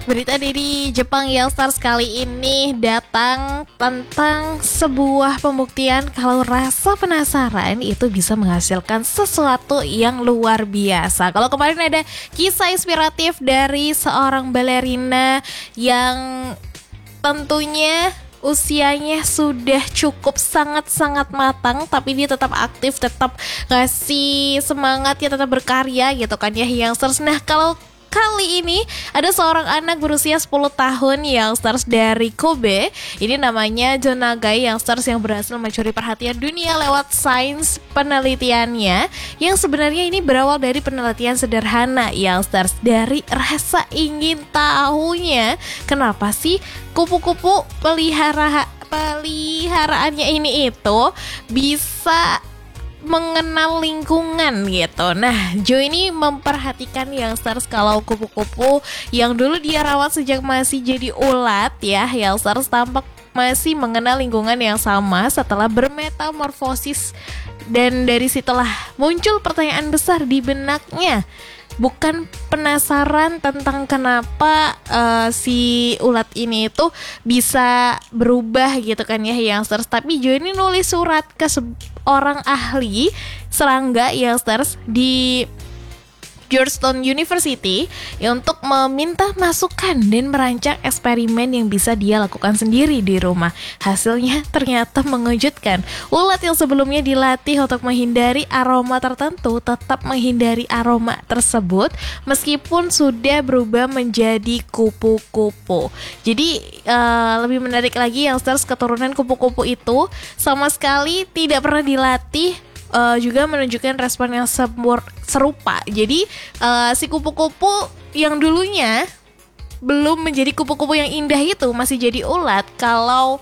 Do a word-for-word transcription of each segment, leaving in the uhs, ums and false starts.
Berita dari Jepang Youngstars kali ini datang tentang sebuah pembuktian kalau rasa penasaran itu bisa menghasilkan sesuatu yang luar biasa. Kalau kemarin ada kisah inspiratif dari seorang balerina yang tentunya usianya sudah cukup sangat-sangat matang, tapi dia tetap aktif, tetap ngasih semangat, ya tetap berkarya gitu kan ya Youngsters. Nah, kalau kali ini ada seorang anak berusia sepuluh tahun Youngsters dari Kobe. Ini namanya John Nagai Youngsters yang berhasil mencuri perhatian dunia lewat sains penelitiannya, yang sebenarnya ini berawal dari penelitian sederhana Youngsters, dari rasa ingin tahunya. Kenapa sih kupu-kupu pelihara peliharaannya ini itu bisa mengenal lingkungan gitu. Nah, Joe ini memperhatikan Youngsters kalau kupu-kupu yang dulu dia rawat sejak masih jadi ulat ya, Youngsters tampak masih mengenal lingkungan yang sama setelah bermetamorfosis. Dan dari situlah muncul pertanyaan besar di benaknya. Bukan penasaran tentang kenapa uh, si ulat ini itu bisa berubah gitu kan ya Youngsters, tapi Joe ini nulis surat ke seorang ahli serangga Youngsters di Georgetown University ya, untuk meminta masukan dan merancang eksperimen yang bisa dia lakukan sendiri di rumah. Hasilnya ternyata mengejutkan. Ulat yang sebelumnya dilatih untuk menghindari aroma tertentu tetap menghindari aroma tersebut meskipun sudah berubah menjadi kupu-kupu. Jadi uh, lebih menarik lagi Youngsters, keturunan kupu-kupu itu sama sekali tidak pernah dilatih. Uh, juga menunjukkan respon yang semur, serupa. Jadi uh, si kupu-kupu yang dulunya belum menjadi kupu-kupu yang indah itu masih jadi ulat, kalau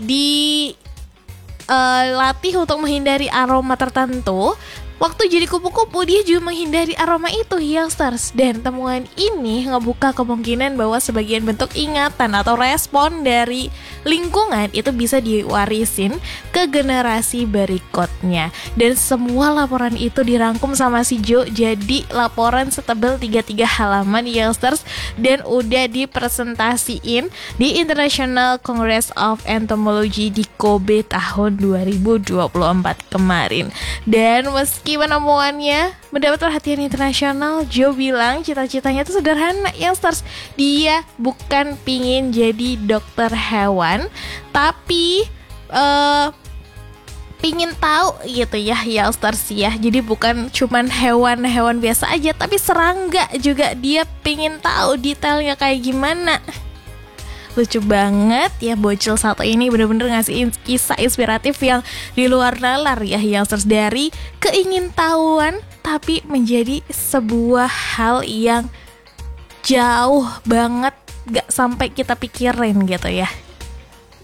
dilatih uh, untuk menghindari aroma tertentu, waktu jadi kupu-kupu dia juga menghindari aroma itu Youngsters. Dan temuan ini ngebuka kemungkinan bahwa sebagian bentuk ingatan atau respon dari lingkungan itu bisa diwarisin ke generasi berikutnya. Dan semua laporan itu dirangkum sama si Joe jadi laporan setebal tiga puluh tiga halaman Youngsters, dan udah dipresentasiin di International Congress of Entomology di Kobe tahun dua ribu dua puluh empat kemarin. Dan meski penemuannya mendapat perhatian internasional, Joe bilang cita-citanya itu sederhana Youngsters. Dia bukan pingin jadi dokter hewan, tapi uh, pingin tahu gitu ya Youngsters ya. Jadi bukan cuman hewan-hewan biasa aja, tapi serangga juga dia pingin tahu detailnya kayak gimana. Lucu banget ya bocil satu ini, bener-bener ngasih kisah inspiratif yang di luar nalar ya Youngsters, dari keingintahuan tapi menjadi sebuah hal yang jauh banget gak sampai kita pikirin gitu ya.